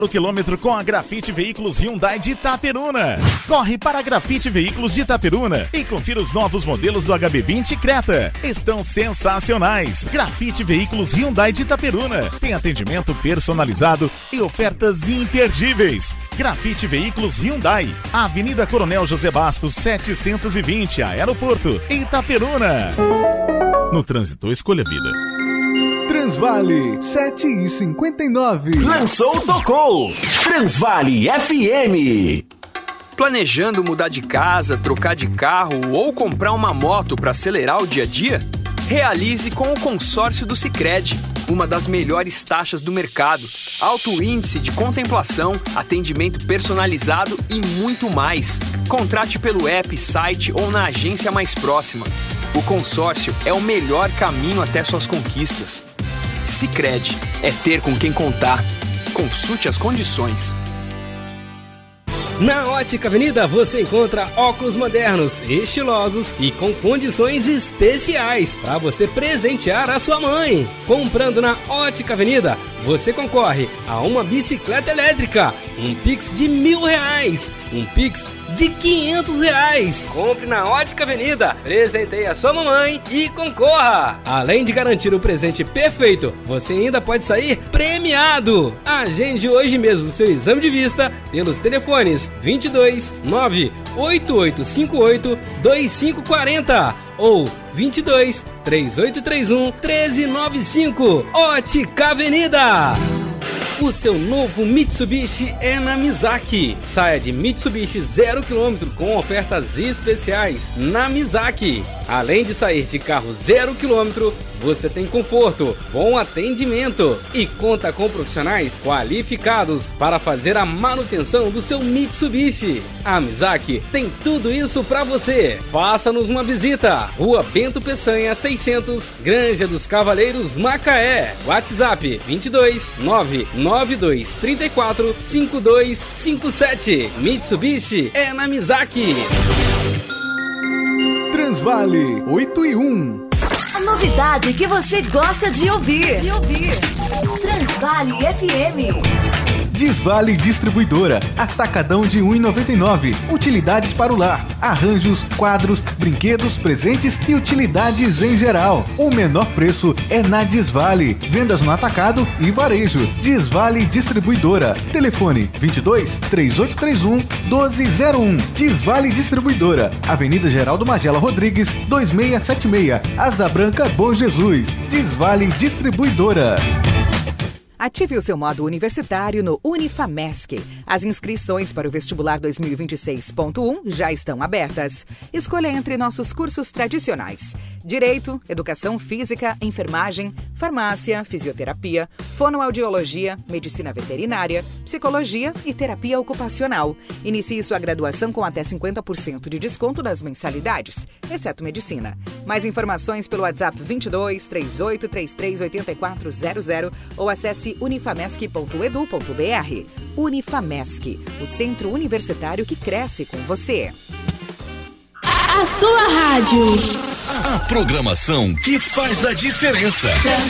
O quilômetro com a Grafite Veículos Hyundai de Itaperuna. Corre para a Grafite Veículos de Itaperuna e confira os novos modelos do HB20 Creta. Estão sensacionais. Grafite Veículos Hyundai de Itaperuna. Tem atendimento personalizado e ofertas imperdíveis. Grafite Veículos Hyundai. Avenida Coronel José Bastos, 720, Aeroporto, Itaperuna. No trânsito, escolha a vida. Transvale 7h59. Lançou, tocou. Transvale FM. Planejando mudar de casa, trocar de carro ou comprar uma moto para acelerar o dia a dia? Realize com o consórcio do Sicredi, uma das melhores taxas do mercado, alto índice de contemplação, atendimento personalizado e muito mais. Contrate pelo app, site ou na agência mais próxima. O consórcio é o melhor caminho até suas conquistas. Sicredi, é ter com quem contar. Consulte as condições. Na Ótica Avenida você encontra óculos modernos, estilosos e com condições especiais para você presentear a sua mãe. Comprando na Ótica Avenida, você concorre a uma bicicleta elétrica, um Pix de R$1.000, um Pix de R$500. Compre na Ótica Avenida, presenteie a sua mamãe e concorra! Além de garantir o presente perfeito, você ainda pode sair premiado! Agende hoje mesmo o seu exame de vista pelos telefones 22 98858 2540 ou 22 3831 1395. Ótica Avenida. O seu novo Mitsubishi é na Mizaki. Saia de Mitsubishi 0 km com ofertas especiais na Mizaki. Além de sair de carro 0 km, você tem conforto, bom atendimento e conta com profissionais qualificados para fazer a manutenção do seu Mitsubishi. A Mizaki tem tudo isso para você. Faça-nos uma visita. Rua Bento Peçanha 600, Granja dos Cavaleiros, Macaé. WhatsApp 22 992 34 5257. Mitsubishi é na Mizaki. Transvale 8h01. A novidade que você gosta de ouvir. Transvale FM. Desvale Distribuidora, atacadão de R$ 1,99. Utilidades para o lar, arranjos, quadros, brinquedos, presentes e utilidades em geral. O menor preço é na Desvale. Vendas no atacado e varejo. Desvale Distribuidora. Telefone 22 3831 1201. Desvale Distribuidora. Avenida Geraldo Magela Rodrigues, 2676. Asa Branca, Bom Jesus. Desvale Distribuidora. Ative o seu modo universitário no Unifamesc. As inscrições para o vestibular 2026.1 já estão abertas. Escolha entre nossos cursos tradicionais: Direito, Educação Física, Enfermagem, Farmácia, Fisioterapia, Fonoaudiologia, Medicina Veterinária, Psicologia e Terapia Ocupacional. Inicie sua graduação com até 50% de desconto nas mensalidades, exceto Medicina. Mais informações pelo WhatsApp 22 3833 8400 ou acesse unifamesc.edu.br. Unifamesc, o centro universitário que cresce com você. A sua rádio. A programação que faz a diferença.